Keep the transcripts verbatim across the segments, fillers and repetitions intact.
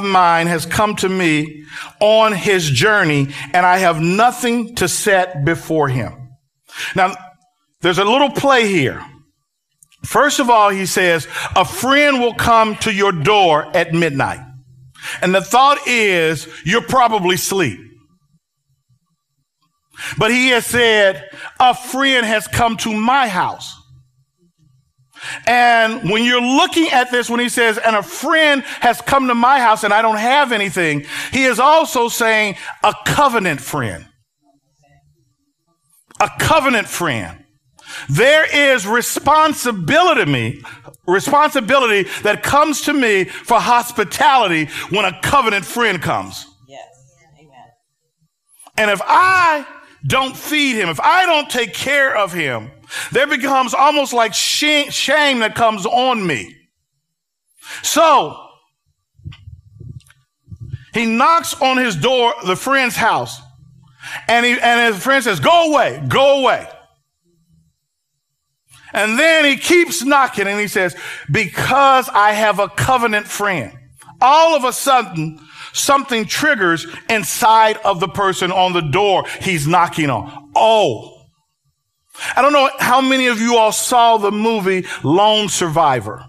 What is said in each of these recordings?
mine has come to me on his journey, and I have nothing to set before him. Now, there's a little play here. First of all, he says, a friend will come to your door at midnight. And the thought is, you're probably asleep. But he has said, a friend has come to my house. And when you're looking at this, when he says, and a friend has come to my house and I don't have anything, he is also saying a covenant friend. A covenant friend. There is responsibility to me, responsibility that comes to me for hospitality when a covenant friend comes. Yes. Amen. And if I don't feed him, if I don't take care of him, there becomes almost like shame that comes on me. So he knocks on his door, the friend's house, and he and his friend says, "Go away, go away." And then he keeps knocking and he says, "Because I have a covenant friend." All of a sudden, something triggers inside of the person on the door he's knocking on. Oh, I don't know how many of you all saw the movie Lone Survivor.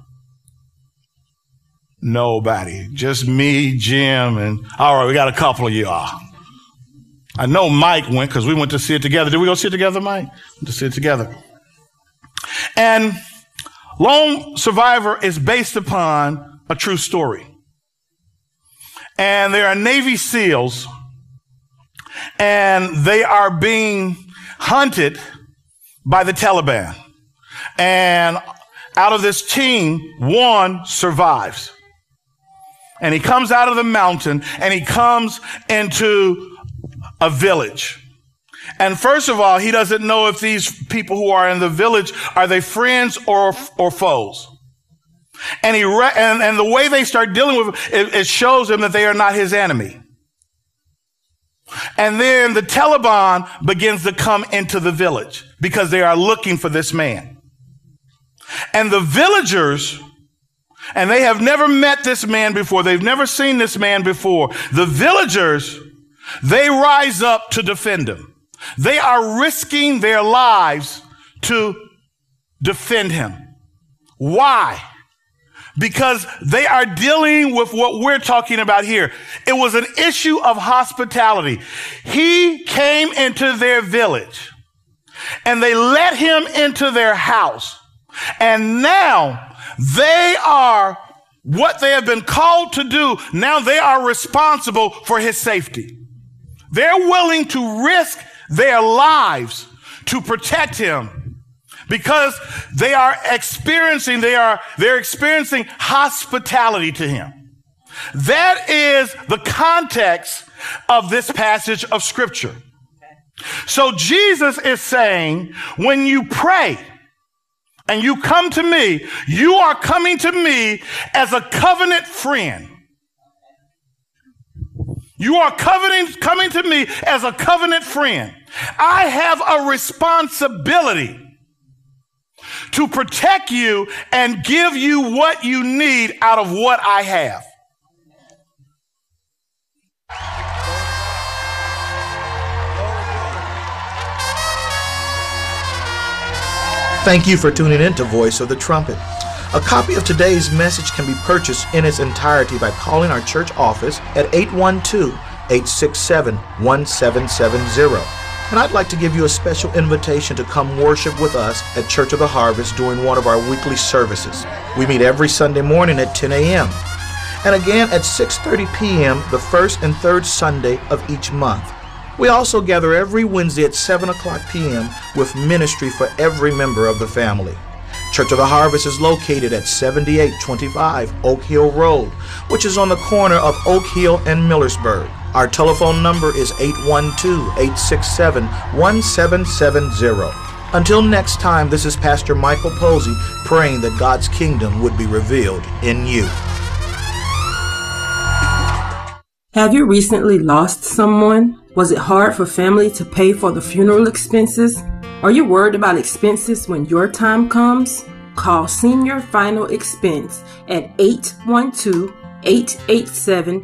Nobody, just me, Jim, and all right, we got a couple of y'all. I know Mike went because we went to see it together. Did we go see it together, Mike? To see it together. And Lone Survivor is based upon a true story. And there are Navy SEALs, and they are being hunted by the Taliban. And out of this team, one survives. And he comes out of the mountain and he comes into a village. And first of all, he doesn't know if these people who are in the village, are they friends or, or foes? And he re- and, and the way they start dealing with it, it shows him that they are not his enemy. And then the Taliban begins to come into the village because they are looking for this man. And the villagers, and they have never met this man before. They've never seen this man before. The villagers, they rise up to defend him. They are risking their lives to defend him. Why? Because they are dealing with what we're talking about here. It was an issue of hospitality. He came into their village and they let him into their house. And now they are what they have been called to do. Now they are responsible for his safety. They're willing to risk their lives to protect him. Because they are experiencing, they are, they're experiencing hospitality to him. That is the context of this passage of scripture. So Jesus is saying, when you pray and you come to me, you are coming to me as a covenant friend. You are covenant, coming to me as a covenant friend. I have a responsibility to protect you and give you what you need out of what I have. Thank you for tuning in to Voice of the Trumpet. A copy of today's message can be purchased in its entirety by calling our church office at eight one two, eight six seven, one seven seven zero. And I'd like to give you a special invitation to come worship with us at Church of the Harvest during one of our weekly services. We meet every Sunday morning at ten a.m. and again at six thirty p.m. the first and third Sunday of each month. We also gather every Wednesday at seven o'clock p.m. with ministry for every member of the family. Church of the Harvest is located at seventy-eight twenty-five Oak Hill Road, which is on the corner of Oak Hill and Millersburg. Our telephone number is eight one two, eight six seven, one seven seven zero. Until next time, this is Pastor Michael Posey praying that God's kingdom would be revealed in you. Have you recently lost someone? Was it hard for family to pay for the funeral expenses? Are you worried about expenses when your time comes? Call Senior Final Expense at eight one two, eight eight seven,